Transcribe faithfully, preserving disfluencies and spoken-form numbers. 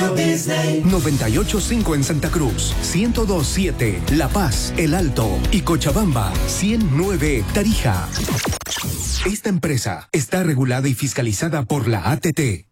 Walt Disney. noventa y ocho punto cinco en Santa Cruz, ciento dos punto siete La Paz, El Alto y Cochabamba, ciento nueve Tarija. Esta empresa está regulada y fiscalizada por la A T T.